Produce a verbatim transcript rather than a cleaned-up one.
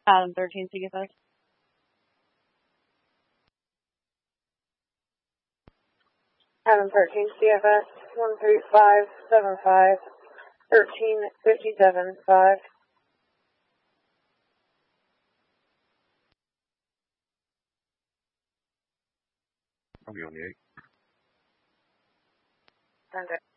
Adam thirteen C F S. Adam thirteen C F S, one three five seven five, thirteen fifty-seven five. I'll be on the eight. Sunday.